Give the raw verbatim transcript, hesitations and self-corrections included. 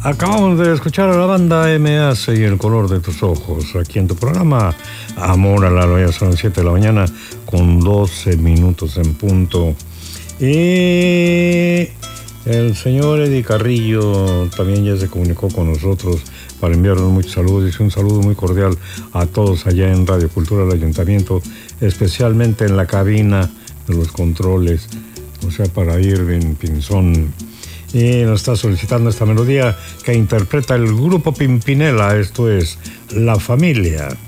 Acabamos de escuchar a la banda M A C y El color de tus ojos, aquí en tu programa Amor a la Loya. Son siete de la mañana con doce minutos en punto. Y el señor Eddie Carrillo también ya se comunicó con nosotros para enviarnos muchos saludos. Dice un saludo muy cordial a todos allá en Radio Cultura del Ayuntamiento, especialmente en la cabina de los controles, o sea, para Irving Pinzón. Y nos está solicitando esta melodía que interpreta el grupo Pimpinela. Esto es La Familia.